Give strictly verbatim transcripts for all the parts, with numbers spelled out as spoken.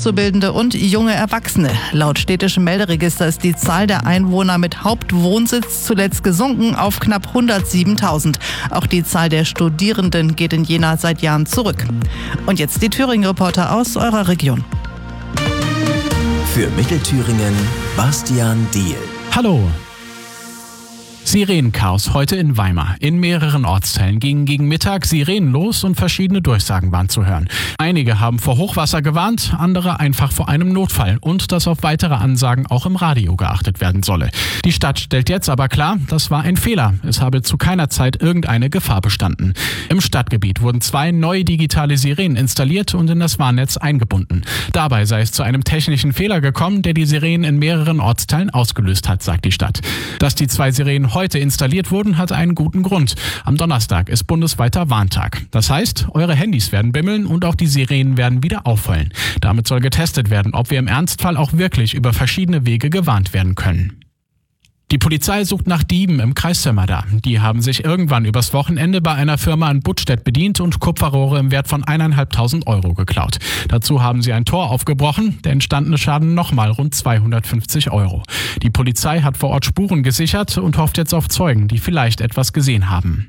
Auszubildende und junge Erwachsene. Laut städtischem Melderegister ist die Zahl der Einwohner mit Hauptwohnsitz zuletzt gesunken auf knapp hundertsiebentausend. Auch die Zahl der Studierenden geht in Jena seit Jahren zurück. Und jetzt die Thüringen-Reporter aus eurer Region. Für Mittelthüringen Bastian Diehl. Hallo. Sirenenchaos heute in Weimar. In mehreren Ortsteilen gingen gegen Mittag Sirenen los und verschiedene Durchsagen waren zu hören. Einige haben vor Hochwasser gewarnt, andere einfach vor einem Notfall und dass auf weitere Ansagen auch im Radio geachtet werden solle. Die Stadt stellt jetzt aber klar, das war ein Fehler. Es habe zu keiner Zeit irgendeine Gefahr bestanden. Im Stadtgebiet wurden zwei neue digitale Sirenen installiert und in das Warnnetz eingebunden. Dabei sei es zu einem technischen Fehler gekommen, der die Sirenen in mehreren Ortsteilen ausgelöst hat, sagt die Stadt. Dass die zwei Sirenen heute installiert wurden, hat einen guten Grund. Am Donnerstag ist bundesweiter Warntag. Das heißt, eure Handys werden bimmeln und auch die Sirenen werden wieder aufheulen. Damit soll getestet werden, ob wir im Ernstfall auch wirklich über verschiedene Wege gewarnt werden können. Die Polizei sucht nach Dieben im Kreis Sömmerda. Die haben sich irgendwann übers Wochenende bei einer Firma in Buttstedt bedient und Kupferrohre im Wert von eineinhalbtausend Euro geklaut. Dazu haben sie ein Tor aufgebrochen, der entstandene Schaden nochmal rund zweihundertfünfzig Euro. Die Polizei hat vor Ort Spuren gesichert und hofft jetzt auf Zeugen, die vielleicht etwas gesehen haben.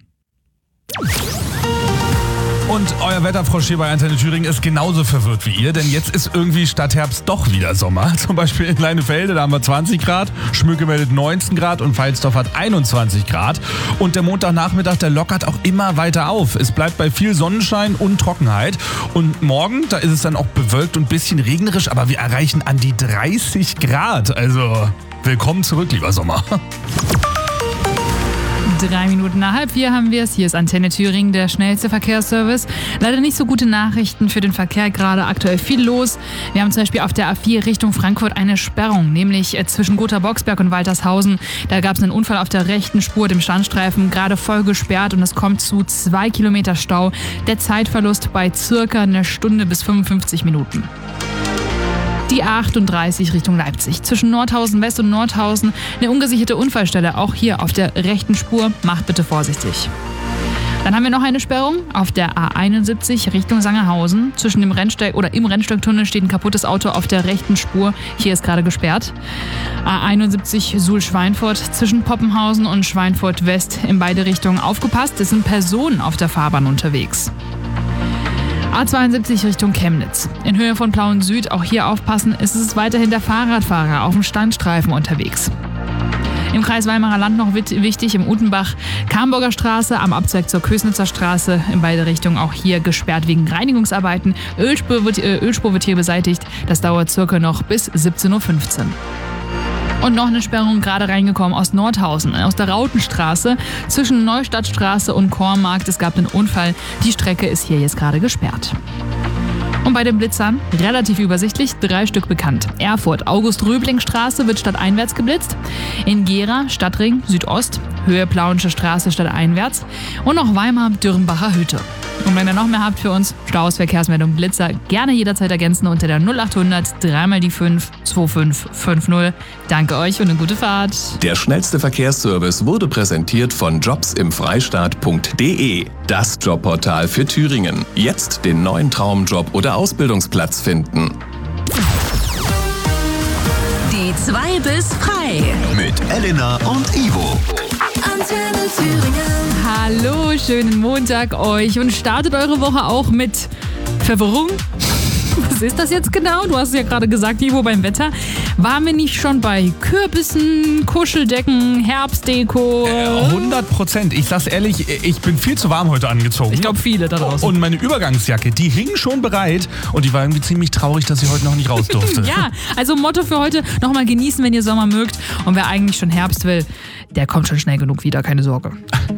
Und euer Wetterfrosch hier bei Antenne Thüringen ist genauso verwirrt wie ihr, denn jetzt ist irgendwie statt Herbst doch wieder Sommer. Zum Beispiel in Leinefelde, da haben wir zwanzig Grad, Schmöcke meldet neunzehn Grad und Pfalzdorf hat einundzwanzig Grad. Und der Montagnachmittag, der lockert auch immer weiter auf. Es bleibt bei viel Sonnenschein und Trockenheit. Und morgen, da ist es dann auch bewölkt und ein bisschen regnerisch, aber wir erreichen an die dreißig Grad. Also willkommen zurück, lieber Sommer. Drei Minuten nach halb vier haben wir es. Hier ist Antenne Thüringen, der schnellste Verkehrsservice. Leider nicht so gute Nachrichten für den Verkehr, gerade aktuell viel los. Wir haben zum Beispiel auf der A vier Richtung Frankfurt eine Sperrung, nämlich zwischen Gotha-Boxberg und Waltershausen. Da gab es einen Unfall auf der rechten Spur, dem Standstreifen, gerade voll gesperrt und es kommt zu zwei Kilometer Stau. Der Zeitverlust bei circa einer Stunde bis fünfundfünfzig Minuten. Die A achtunddreißig Richtung Leipzig. Zwischen Nordhausen West und Nordhausen eine ungesicherte Unfallstelle, auch hier auf der rechten Spur. Macht bitte vorsichtig. Dann haben wir noch eine Sperrung auf der A einundsiebzig Richtung Sangerhausen. Zwischen dem Rennsteig oder im Rennsteigtunnel steht ein kaputtes Auto auf der rechten Spur. Hier ist gerade gesperrt. A einundsiebzig Suhl-Schweinfurt zwischen Poppenhausen und Schweinfurt West in beide Richtungen. Aufgepasst, es sind Personen auf der Fahrbahn unterwegs. A zweiundsiebzig Richtung Chemnitz. In Höhe von Plauen Süd, auch hier aufpassen, ist es weiterhin der Fahrradfahrer auf dem Standstreifen unterwegs. Im Kreis Weimarer Land noch wichtig, im Utenbach, Kamburger Straße, am Abzweig zur Kösnitzer Straße, in beide Richtungen auch hier gesperrt wegen Reinigungsarbeiten. Ölspur wird, äh, Ölspur wird hier beseitigt, das dauert circa noch bis siebzehn Uhr fünfzehn. Und noch eine Sperrung gerade reingekommen aus Nordhausen, aus der Rautenstraße zwischen Neustadtstraße und Kornmarkt. Es gab einen Unfall. Die Strecke ist hier jetzt gerade gesperrt. Und bei den Blitzern relativ übersichtlich, drei Stück bekannt. Erfurt, August-Röbling-Straße wird stadteinwärts geblitzt. In Gera, Stadtring, Südost, Höhe Plauensche Straße stadteinwärts. Und noch Weimar, Dürrenbacher Hütte. Und wenn ihr noch mehr habt für uns, Staus, Verkehrsmeldung, Blitzer, gerne jederzeit ergänzen unter der null achthundert drei mal die fünf zwei fünf fünf null. Danke euch und eine gute Fahrt. Der schnellste Verkehrsservice wurde präsentiert von jobs im freistaat punkt de. Das Jobportal für Thüringen. Jetzt den neuen Traumjob oder Ausbildungsplatz finden. Die zwei bis frei. Mit Elena und Ivo. Antenne Thüringen. Hallo, schönen Montag euch und startet eure Woche auch mit Verwirrung. Was ist das jetzt genau? Du hast es ja gerade gesagt, Ivo, beim Wetter. Waren wir nicht schon bei Kürbissen, Kuscheldecken, Herbstdeko? Äh, hundert Prozent. Ich sag's ehrlich, ich bin viel zu warm heute angezogen. Ich glaube, viele da draußen. Und meine Übergangsjacke, die hing schon bereit und die war irgendwie ziemlich traurig, dass sie heute noch nicht raus durfte. Ja, also Motto für heute, nochmal genießen, wenn ihr Sommer mögt. Und wer eigentlich schon Herbst will, der kommt schon schnell genug wieder, keine Sorge.